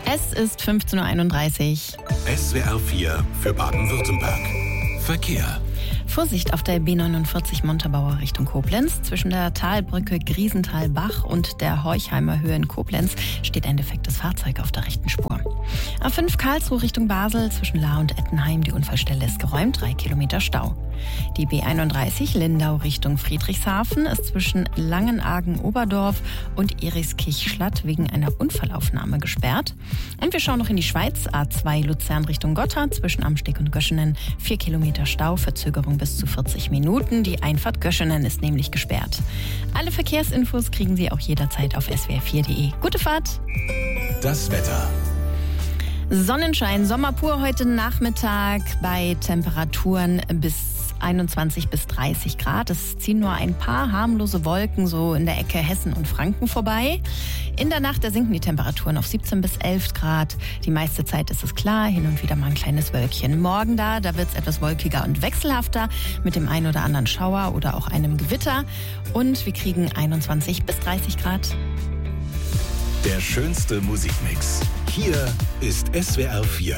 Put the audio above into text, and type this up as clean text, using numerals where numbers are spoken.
Es ist 15.31 Uhr. SWR 4 für Baden-Württemberg. Verkehr. Vorsicht auf der B49 Montabaur Richtung Koblenz. Zwischen der Talbrücke Griesenthal-Bach und der Horchheimer Höhe in Koblenz steht ein defektes Fahrzeug auf der rechten Spur. A5 Karlsruhe Richtung Basel. Zwischen Lahr und Ettenheim. Die Unfallstelle ist geräumt. 3 Kilometer Stau. Die B31 Lindau Richtung Friedrichshafen ist zwischen Langenargen-Oberdorf und Eriskirch-Schlatt wegen einer Unfallaufnahme gesperrt. Und wir schauen noch in die Schweiz. A2 Luzern Richtung Gotha zwischen Amsteg und Göschenen. 4 Kilometer Stau, Verzögerung bis zu 40 Minuten. Die Einfahrt Göschenen ist nämlich gesperrt. Alle Verkehrsinfos kriegen Sie auch jederzeit auf swr4.de. Gute Fahrt! Das Wetter. Sonnenschein, Sommer pur heute Nachmittag bei Temperaturen bis 21 bis 30 Grad. Es ziehen nur ein paar harmlose Wolken so in der Ecke Hessen und Franken vorbei. In der Nacht, da sinken die Temperaturen auf 17 bis 11 Grad. Die meiste Zeit ist es klar, hin und wieder mal ein kleines Wölkchen. Morgen da wird es etwas wolkiger und wechselhafter mit dem ein oder anderen Schauer oder auch einem Gewitter. Und wir kriegen 21 bis 30 Grad. Der schönste Musikmix. Hier ist SWR 4.